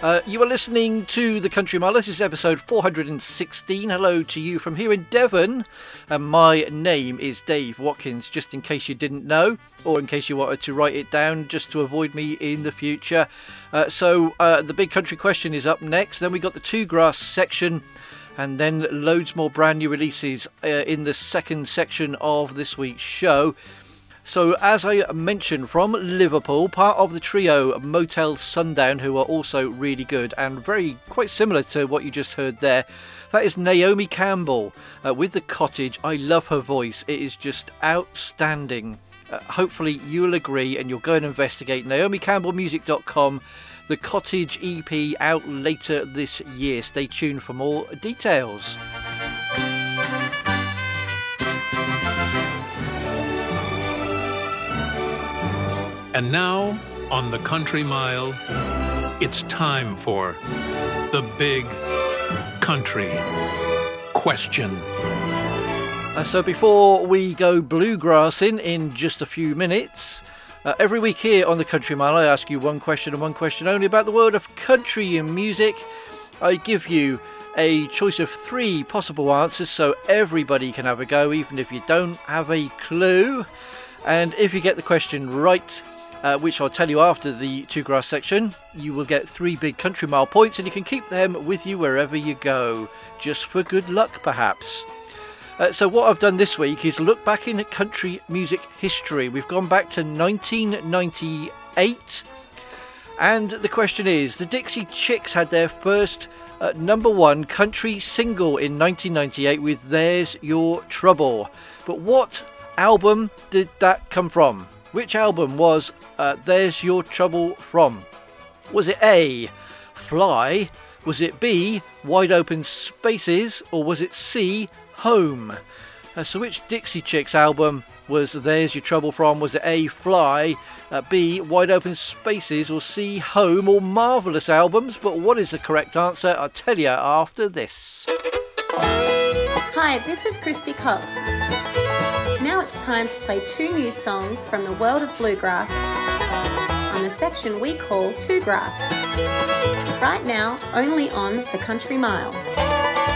You are listening to The Country Mile. This is episode 416. Hello to you from here in Devon. And my name is Dave Watkins, just in case you didn't know, or in case you wanted to write it down just to avoid me in the future. So the big country question is up next. Then we got the Two Grass section, and then loads more brand new releases in the second section of this week's show. So, as I mentioned, from Liverpool, part of the trio Motel Sundown, who are also really good and quite similar to what you just heard there. That is Naomi Campbell with The Cottage. I love her voice. It is just outstanding. Hopefully you'll agree and you'll go and investigate. NaomiCampbellMusic.com. The Cottage EP out later this year. Stay tuned for more details. And now, on the Country Mile, it's time for the big country question. So before we go bluegrassing in just a few minutes, every week here on the Country Mile, I ask you one question and one question only about the world of country and music. I give you a choice of 3 possible answers so everybody can have a go, even if you don't have a clue. And if you get the question right, which I'll tell you after the Two Grass section, you will get 3 big Country Mile points, and you can keep them with you wherever you go, just for good luck perhaps. So what I've done this week is look back in country music history. We've gone back to 1998, and the question is, the Dixie Chicks had their first #1 country single in 1998 with There's Your Trouble. But what album did that come from? Which album was There's Your Trouble from? Was it A, Fly? Was it B, Wide Open Spaces? Or was it C, Home? So which Dixie Chicks album was There's Your Trouble from? Was it A, Fly, B, Wide Open Spaces, or C, Home? All marvellous albums, but what is the correct answer? I'll tell you after this. Hi, this is Christy Cox. Now it's time to play 2 new songs from the world of bluegrass on the section we call Two Grass. Right now, only on the Country Mile.